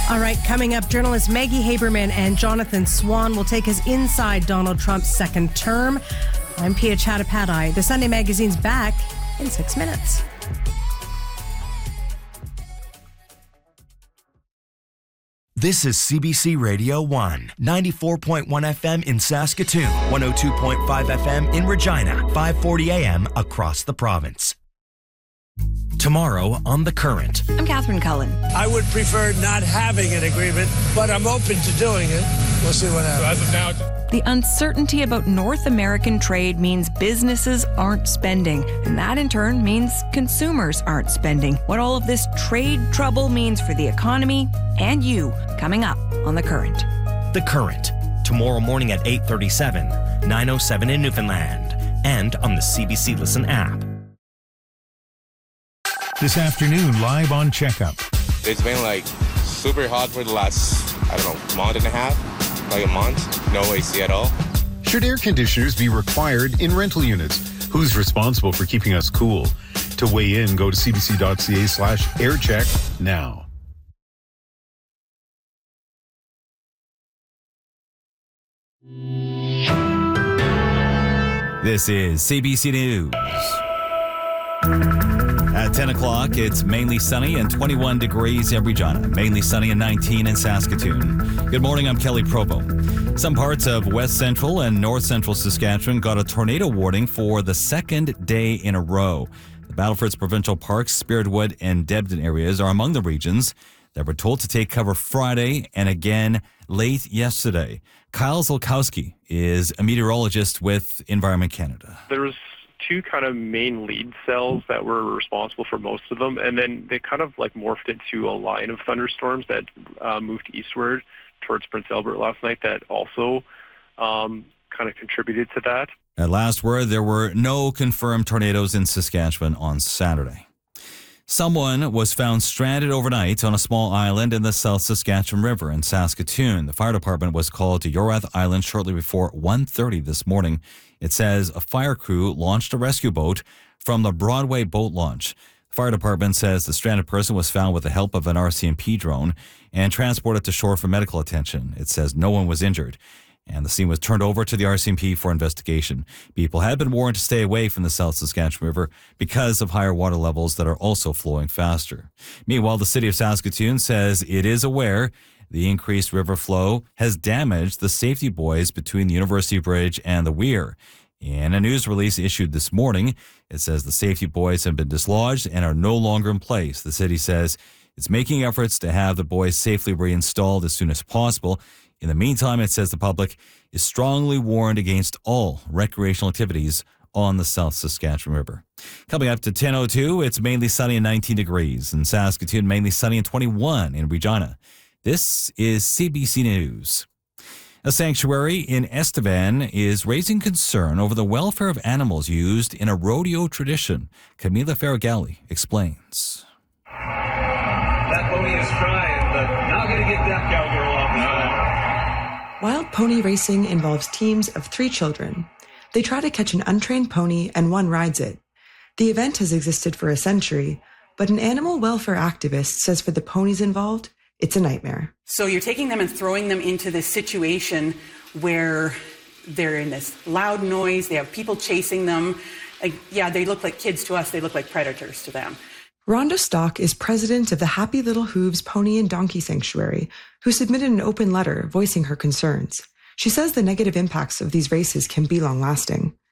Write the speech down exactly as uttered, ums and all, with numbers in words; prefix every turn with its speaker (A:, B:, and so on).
A: All right, coming up, journalists Maggie Haberman and Jonathan Swan will take us inside Donald Trump's second term. I'm Pia Chattopadhyay. The Sunday Magazine's back in six minutes.
B: This is C B C Radio one, ninety-four point one F M in Saskatoon, one oh two point five F M in Regina, five forty A M across the province. Tomorrow on The Current.
C: I'm Catherine Cullen.
D: I would prefer not having an agreement, but I'm open to doing it. We'll see what happens.
E: So as of now,
C: the uncertainty about North American trade means businesses aren't spending, and that in turn means consumers aren't spending. What all of this trade trouble means for the economy and you, coming up on The Current.
B: The Current, tomorrow morning at eight thirty-seven, nine oh seven in Newfoundland, and on the C B C Listen app.
F: This afternoon, live on Checkup.
E: it's been like super hot for the last, I don't know, month and a half, like a month. No A C at all.
G: Should air conditioners be required in rental units? Who's responsible for keeping us cool? To weigh in, go to cbc.ca slash aircheck now.
H: This is C B C News. At ten o'clock, it's mainly sunny and twenty-one degrees in Regina. Mainly sunny and nineteen in Saskatoon. Good morning, I'm Kelly Provo. Some parts of west central and north central Saskatchewan got a tornado warning for the second day in a row. The Battleford's provincial parks, Spiritwood, and Debden areas are among the regions that were told to take cover Friday and again late yesterday. Kyle Zolkowski is a meteorologist with Environment Canada.
I: There was two kind of main lead cells that were responsible for most of them, and then they kind of like morphed into a line of thunderstorms that uh, moved eastward towards Prince Albert last night that also um, kind of contributed to that.
H: At last word, there were no confirmed tornadoes in Saskatchewan on Saturday. Someone was found stranded overnight on a small island in the South Saskatchewan River in Saskatoon. The fire department was called to Yorath Island shortly before one thirty this morning. It says a fire crew launched a rescue boat from the Broadway boat launch. The fire department says the stranded person was found with the help of an R C M P drone and transported to shore for medical attention. It says no one was injured, and the scene was turned over to the R C M P for investigation. People have been warned to stay away from the South Saskatchewan River because of higher water levels that are also flowing faster. Meanwhile, the city of Saskatoon says it is aware the increased river flow has damaged the safety buoys between the University Bridge and the Weir. In a news release issued this morning, it says the safety buoys have been dislodged and are no longer in place. The city says it's making efforts to have the buoys safely reinstalled as soon as possible. In the meantime, it says the public is strongly warned against all recreational activities on the South Saskatchewan River. Coming up to ten oh two, it's mainly sunny and nineteen degrees. In Saskatoon, mainly sunny and twenty-one in Regina. This is C B C News. A sanctuary in Estevan is raising concern over the welfare of animals used in a rodeo tradition. Camila Ferragalli explains.
J: That pony is trying, but not going to get that cowgirl off the line.
K: Wild pony racing involves teams of three children. They try to catch an untrained pony and one rides it. The event has existed for a century, but an animal welfare activist says for the ponies involved, it's a nightmare.
L: So you're taking them and throwing them into this situation where they're in this loud noise, they have people chasing them. Like, yeah, they look like kids to us, they look like predators to them.
K: Rhonda Stock is president of the Happy Little Hooves Pony and Donkey Sanctuary, who submitted an open letter voicing her concerns. She says the negative impacts of these races can be long-lasting.